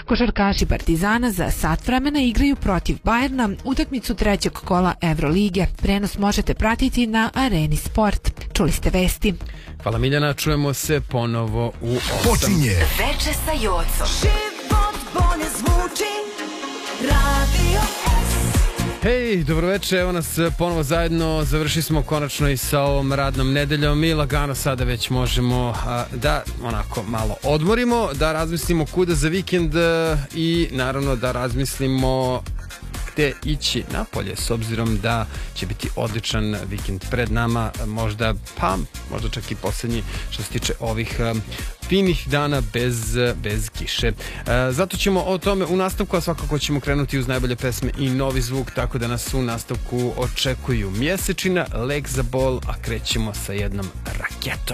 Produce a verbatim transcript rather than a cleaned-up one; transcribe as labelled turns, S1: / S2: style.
S1: Košarkaši Partizana za sat vremena igraju protiv Bajerna utakmicu trećeg kola Evrolige. Prenos možete pratiti na Areni Sport. Čuli ste vesti.
S2: Hvala Miljana, čujemo se ponovo u osam.
S3: Počinje
S4: Veče sa Jocom.
S5: Život bolje zvuči, Radio S.
S2: Hej, dobroveče, evo nas ponovo zajedno, završili smo konačno i sa ovom radnom nedeljom i lagano sada već možemo a, da onako malo odmorimo, da razmislimo kuda za vikend a, i naravno da razmislimo gde ići napolje, s obzirom da će biti odličan vikend pred nama, možda pa možda čak i posljednji što se tiče ovih a, finih dana bez, bez kiše. E, zato ćemo o tome u nastavku, a svakako ćemo krenuti uz najbolje pesme i novi zvuk, tako da nas u nastavku očekuju Mjesečina, Lek za bol, a krećemo sa jednom raketom.